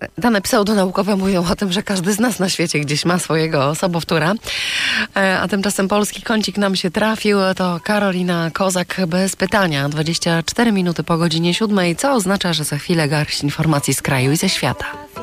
Dane pseudonaukowe mówią o tym, że każdy z nas na świecie gdzieś ma swojego sobowtóra. A tymczasem polski kącik nam się trafił. To Karolina Kozak bez pytania. 24 minuty po godzinie 7, co oznacza, że za chwilę garść informacji z kraju i ze świata.